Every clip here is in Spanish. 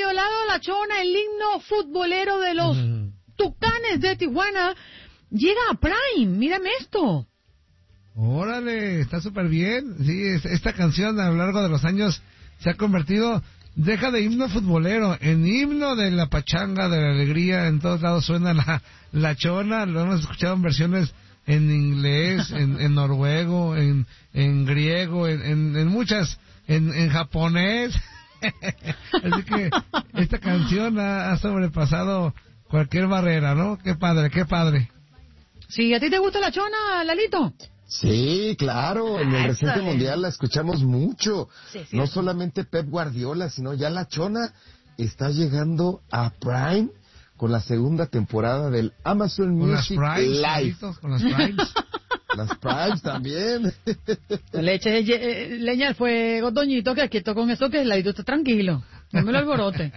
querido Lalo, la Chona, el himno futbolero de los Tucanes de Tijuana, llega a Prime. Mírame esto. Órale, está súper bien. Sí, esta canción a lo largo de los años se ha convertido, deja de himno futbolero, en himno de la pachanga, de la alegría. En todos lados suena la Chona. Lo hemos escuchado en versiones en inglés, en noruego, en griego, en muchas, en japonés. Así que esta canción ha sobrepasado cualquier barrera, ¿no? Qué padre, qué padre. Sí, ¿a ti te gusta la Chona, Lalito? Sí, claro, en el reciente mundial la escuchamos mucho. Sí, no solamente Pep Guardiola, sino ya la Chona está llegando a Prime con la segunda temporada del Amazon Music Live. Con las Primes. Las Primes también. Le eché leña al fuego, Toñito, que quieto con eso, que el Lalito está tranquilo. No me lo alborote.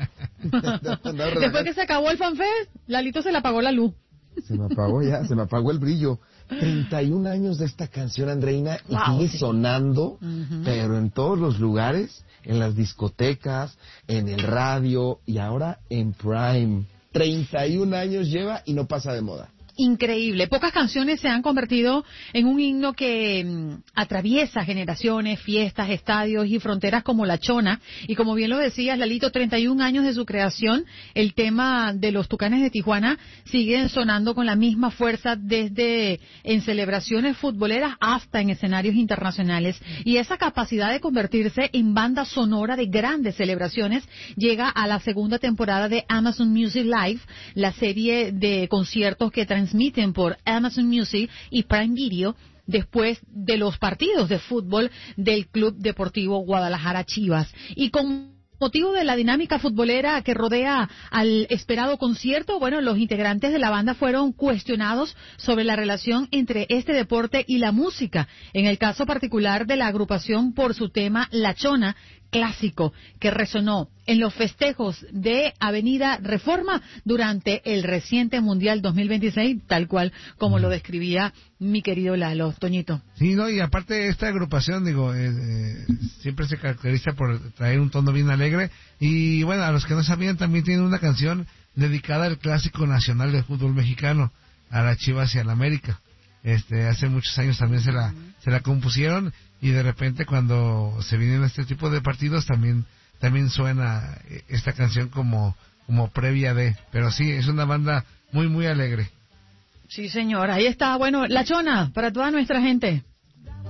Después que se acabó el fanfest, Lalito se le apagó la luz. Se me apagó el brillo. 31 años de esta canción, Andreina, y sigue sonando, pero en todos los lugares, en las discotecas, en el radio y ahora en Prime. 31 años lleva y no pasa de moda. Increíble. Pocas canciones se han convertido en un himno que atraviesa generaciones, fiestas, estadios y fronteras como la Chona. Y como bien lo decías, Lalito, 31 años de su creación, el tema de los Tucanes de Tijuana sigue sonando con la misma fuerza desde en celebraciones futboleras hasta en escenarios internacionales. Y esa capacidad de convertirse en banda sonora de grandes celebraciones llega a la segunda temporada de Amazon Music Live, la serie de conciertos que transmiten por Amazon Music y Prime Video después de los partidos de fútbol del Club Deportivo Guadalajara Chivas. Y con motivo de la dinámica futbolera que rodea al esperado concierto, bueno, los integrantes de la banda fueron cuestionados sobre la relación entre este deporte y la música. En el caso particular de la agrupación por su tema La Chona, clásico que resonó en los festejos de Avenida Reforma durante el reciente Mundial 2026, tal cual como lo describía mi querido Lalo, Toñito. Sí, no, y aparte esta agrupación, digo, siempre se caracteriza por traer un tono bien alegre, y bueno, a los que no sabían, también tienen una canción dedicada al clásico nacional del fútbol mexicano, a la Chivas y a la América. Hace muchos años también se la compusieron, y de repente cuando se vienen este tipo de partidos también suena esta canción como previa de, pero sí, es una banda muy muy alegre. Sí, señor, ahí está, bueno, La Chona para toda nuestra gente.